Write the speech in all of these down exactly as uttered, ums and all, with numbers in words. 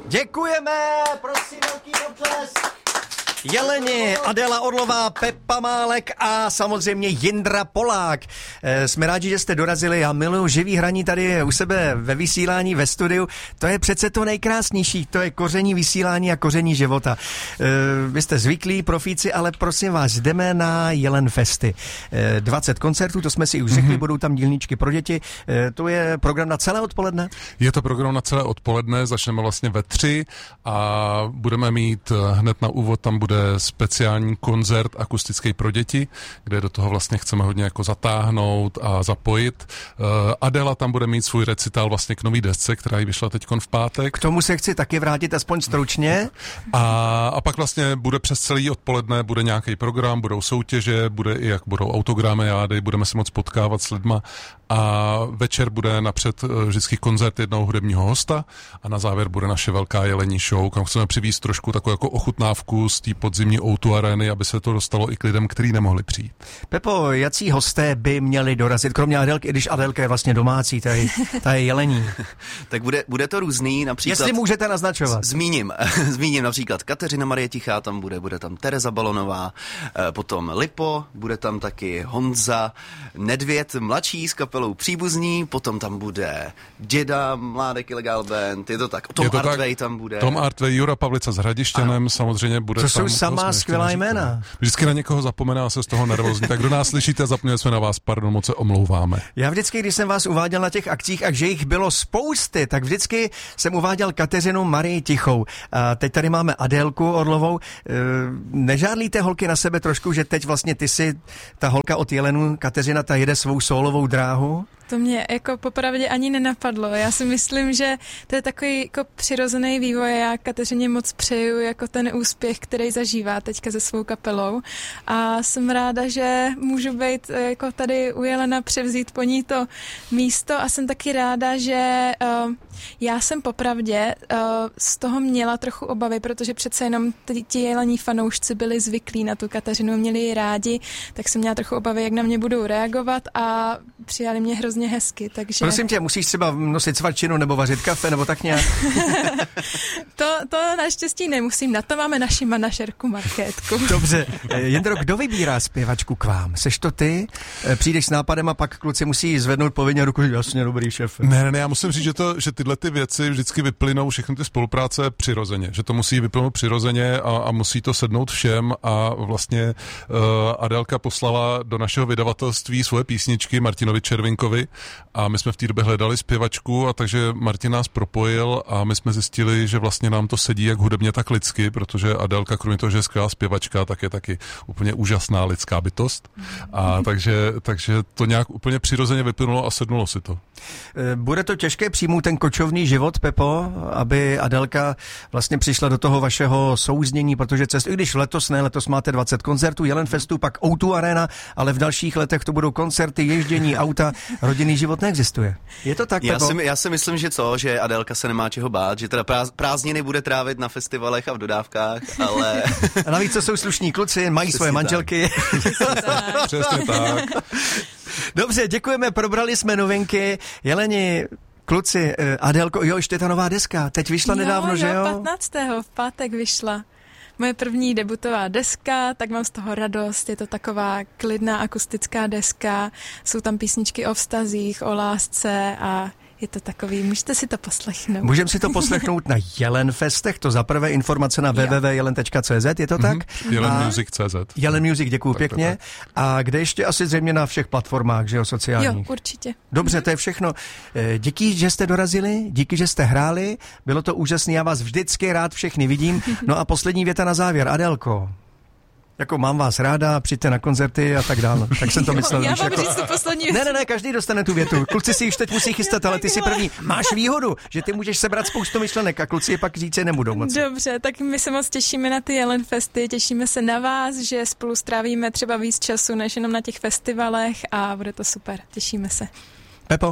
Děkujeme, prosím, velký potlesk. Jeleni, Adéla Orlová, Pepa Málek a samozřejmě Jindra Polák. E, jsme rádi, že jste dorazili. Já miluju živý hraní tady u sebe ve vysílání, ve studiu. To je přece to nejkrásnější. To je koření vysílání a koření života. E, vy jste zvyklí profíci, ale prosím vás, jdeme na Jelen Festy. E, dvacet koncertů, to jsme si už řekli, mm-hmm. budou tam dílničky pro děti. E, to je program na celé odpoledne? Je to program na celé odpoledne, začneme vlastně ve tři a budeme mít hned na úvod, tam bude speciální koncert akustický pro děti, kde do toho vlastně chceme hodně jako zatáhnout a zapojit. Uh, Adéla tam bude mít svůj recital vlastně k nový desce, která jí vyšla teďkon v pátek. K tomu se chci taky vrátit aspoň stručně. A, a pak vlastně bude přes celý odpoledne, bude nějaký program, budou soutěže, bude i jak budou autogramiády, budeme se moc potkávat s lidma a večer bude napřed vždycky koncert jednoho hudebního hosta a na závěr bude naše velká jelení show, kam chceme přivést trošku takovou jako ochutnávku z té podzimní ó dvě arény, aby se to dostalo i k lidem, kteří nemohli přijít. Pepo, jací hosté by měli dorazit, kromě Adélky, i když Adélka je vlastně domácí, ta je, ta je jelení. Tak bude, bude to různý, například... Jestli můžete naznačovat. Zmíním, zmíním například Kateřina Marie Tichá, tam bude, bude tam Tereza Balonová, potom Lipo, bude tam taky Honza Nedvěd, mladší s kapelou Příbuzní, potom tam bude Děda, Mládek Ilegal Band, je to tak. Tom to Artvej tak, tam bude. Tom Artvej, Jura Pavlica s Hradišťanem, a samozřejmě bude to tam. To jsou samá skvělá jména. Vždycky na někoho zapomene a se z toho nervózní. Tak kdo nás slyšíte, zapomněli jsme na vás, pardon, moc se omlouváme. Já vždycky, když jsem vás uváděl na těch akcích a že jich bylo spousty, tak vždycky jsem uváděl Kateřinu Marii Tichou. A teď tady máme Adélku Orlovou. Nežádlíte holky na sebe trošku, že teď vlastně ty si, ta holka od Jelenu, Kateřina, ta jede svou sólovou dráhu? To mě jako popravdě ani nenapadlo. Já si myslím, že to je takový jako přirozený vývoj. Já Kateřině moc přeju jako ten úspěch, který zažívá teďka se svou kapelou. A jsem ráda, že můžu být jako tady u Jelena, převzít po ní to místo a jsem taky ráda, že uh, já jsem popravdě uh, z toho měla trochu obavy, protože přece jenom t- ti jelení fanoušci byli zvyklí na tu Kateřinu, měli ji rádi, tak jsem měla trochu obavy, jak na mě budou reagovat a přijali mě hrozně hezky, takže... Prosím tě, musíš třeba nosit svačinu nebo vařit kafe nebo tak nějak? to, to naštěstí nemusím, na to máme naši manažerku Markétku. Dobře, Jindro, kdo vybírá zpěvačku k vám? Seš to ty? Přijdeš s nápadem a pak kluci musí zvednout povinně ruku, jasně, dobrý šéf. Ne, ne, ne, já musím říct, že, to, že tyhle ty věci vždycky vyplynou, všechny ty spolupráce přirozeně, že to musí vyplynout přirozeně a, a musí to sednout všem a vlastně uh, Adélka poslala do našeho vydavatelství svoje písničky Martinovi Červinkovi a my jsme v té době hledali zpěvačku a takže Martin nás propojil a my jsme zjistili, že vlastně nám to sedí jak hudebně, tak lidsky, protože Adélka, kromě toho, že je skvělá zpěvačka, tak je taky úplně úžasná lidská bytost. A takže, takže to nějak úplně přirozeně vyplynulo a sednulo si to. Bude to těžké přijmout ten kočovný život, Pepo, aby Adélka vlastně přišla do toho vašeho souznění, protože cestu, i když letos ne, letos máte dvacet koncertů, Jelen Festu, pak ó dvě Arena, ale v dalších letech to budou koncerty, ježdění, auta, rodinný život neexistuje. Je to tak, já Pepo? Si, já si myslím, že co, že Adélka se nemá čeho bát, že teda práz, prázdniny bude trávit na festivalech a v dodávkách, ale... A navíc to jsou slušní kluci, mají Přesně svoje manželky. tak. Přesně tak. Dobře, děkujeme, probrali jsme novinky. Jeleni, kluci, Adélko, jo, ještě ta nová deska, teď vyšla jo, nedávno, jo, že jo? patnáctého v pátek vyšla. Moje první debutová deska, tak mám z toho radost, je to taková klidná akustická deska, jsou tam písničky o vztazích, o lásce a je to takový, můžete si to poslechnout. Můžeme si to poslechnout na Jelen Festech, to za prvé informace na w w w tečka jelen tečka c z, je to tak? Mm-hmm. Jelen Music tečka c z. Jelen Music, děkuju tak, pěkně. Tak, tak. A kde ještě asi zřejmě na všech platformách, že jo, sociálních? Jo, určitě. Dobře, to je všechno. Díky, že jste dorazili, díky, že jste hráli, bylo to úžasné, já vás vždycky rád všechny vidím. No a poslední věta na závěr, Adélko. Jako mám vás ráda, přijďte na koncerty a tak dále. Tak jsem to myslel. Já mám jako... říct tu poslední věc. Ne, ne, ne, každý dostane tu větu. Kluci si již teď musí chystat, ale ty si první. Máš výhodu, že ty můžeš sebrat spoustu myšlenek a kluci je pak říct, nebudou moc. Dobře, tak my se moc těšíme na ty Jelen Festy, těšíme se na vás, že spolu strávíme třeba víc času, než jenom na těch festivalech a bude to super. Těšíme se. Pepo?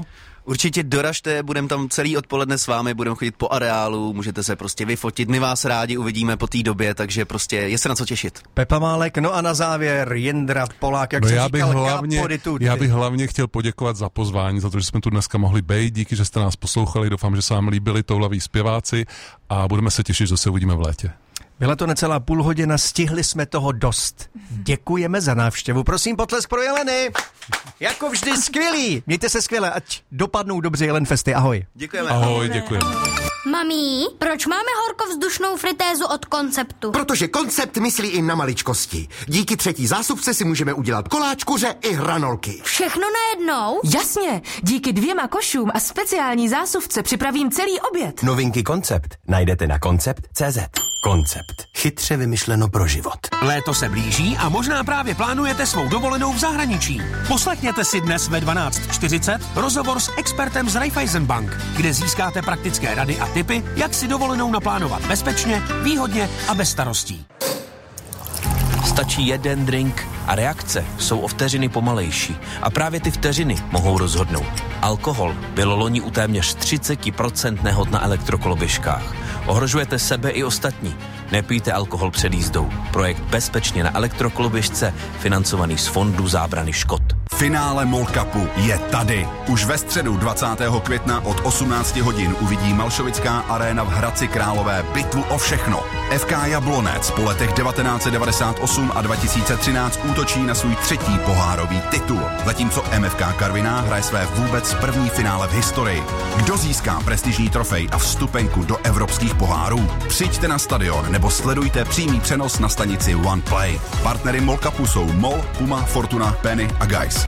Určitě doražte, budeme tam celý odpoledne s vámi, budeme chodit po areálu, můžete se prostě vyfotit, my vás rádi uvidíme po té době, takže prostě je se na co těšit. Pepa Málek, no a na závěr Jindra Polák, jak no se já bych říkal, hlavně, já bych hlavně chtěl poděkovat za pozvání, za to, že jsme tu dneska mohli být, díky, že jste nás poslouchali, doufám, že se vám líbili toulaví zpěváci a budeme se těšit, že se uvidíme v létě. Byla to necelá půl hodina, stihli jsme toho dost. Děkujeme za návštěvu. Prosím, potlesk pro Jeleny. Jako vždy skvělý. Mějte se skvěle, ať dopadnou dobře Jelenfesty. Ahoj. Děkujeme. Ahoj, děkujeme. Mamí, proč máme horkovzdušnou fritézu od Konceptu? Protože Koncept myslí i na maličkosti. Díky třetí zásuvce si můžeme udělat koláč, kuře i hranolky. Všechno najednou? Jasně, díky dvěma košům a speciální zásuvce připravím celý oběd. Novinky Koncept najdete na koncept tečka cé zet. Koncept. Chytře vymyšleno pro život. Léto se blíží a možná právě plánujete svou dovolenou v zahraničí. Poslechněte si dnes ve dvanáct čtyřicet rozhovor s expertem z Raiffeisen Bank, kde získáte praktické rady a tipy, jak si dovolenou naplánovat bezpečně, výhodně a bez starostí. Stačí jeden drink a reakce jsou o vteřiny pomalejší. A právě ty vteřiny mohou rozhodnout. Alkohol bylo loni u téměř třicet procent nehod na elektrokoloběžkách. Ohrožujete sebe i ostatní. Nepijte alkohol před jízdou. Projekt Bezpečně na elektrokoloběžce, financovaný z Fondu zábrany škod. Finále MOL Cupu je tady. Už ve středu dvacátého května od osmnácti hodin uvidí Malšovická aréna v Hradci Králové bitvu o všechno. F K Jablonec po letech devatenáct set devadesát osm a dva tisíce třináct útočí na svůj třetí pohárový titul, zatímco M F K Karviná hraje své vůbec první finále v historii. Kdo získá prestižní trofej a vstupenku do evropských pohárů? Přijďte na stadion nebo sledujte přímý přenos na stanici OnePlay. Partnery MOL Cupu jsou MOL, Puma, Fortuna, Penny a Guys.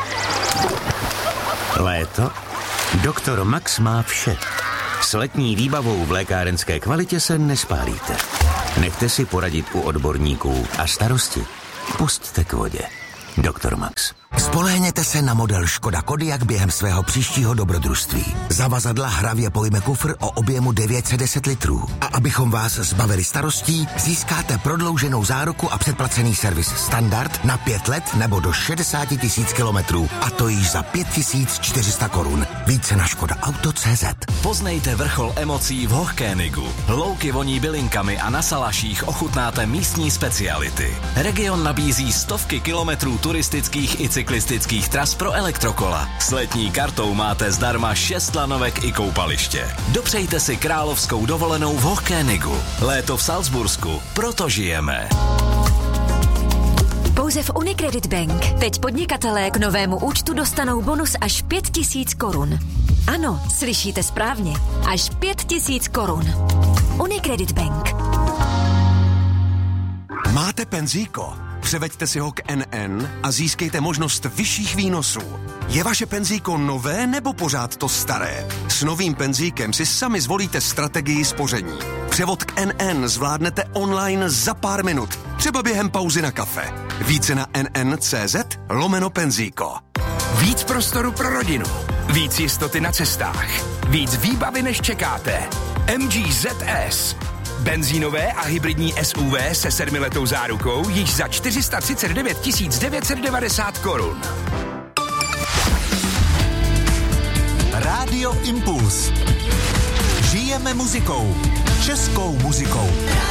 Léto? Doktor Max má vše. S letní výbavou v lékárenské kvalitě se nespálíte. Nechte si poradit u odborníků a starosti pusťte k vodě. Doktor Max. Spolehněte se na model Škoda Kodiaq během svého příštího dobrodružství. Zavazadla hravě pojme kufr o objemu devět set deset litrů. A abychom vás zbavili starostí, získáte prodlouženou záruku a předplacený servis standard na pět let nebo do šedesát tisíc kilometrů. A to již za pět tisíc čtyři sta korun. Více na škoda auto tečka cé zet. Poznejte vrchol emocí v Hochkénigu. Louky voní bylinkami a na salaších ochutnáte místní speciality. Region nabízí stovky kilometrů turistických i cyklistických tras pro elektrokola. S letní kartou máte zdarma šest lanovek i koupaliště. Dopřejte si královskou dovolenou v Hochkénigu. Léto v Salzbursku. Proto žijeme. Pouze v Unicredit Bank. Teď podnikatelé k novému účtu dostanou bonus až pět tisíc korun. Ano, slyšíte správně. Až pět tisíc korun. Unicredit Bank. Máte penzíko? Převeďte si ho k N N a získejte možnost vyšších výnosů. Je vaše penzíko nové nebo pořád to staré? S novým penzíkem si sami zvolíte strategii spoření. Převod k N N zvládnete online za pár minut, třeba během pauzy na kafe. Více na N N tečka cé zet lomeno penzíko. Víc prostoru pro rodinu. Víc jistoty na cestách. Víc výbavy, než čekáte. M G Z S. Benzínové a hybridní S U V se sedmiletou zárukou již za čtyři sta třicet devět tisíc devět set devadesát korun. Rádio Impuls. Žijeme muzikou. Českou muzikou.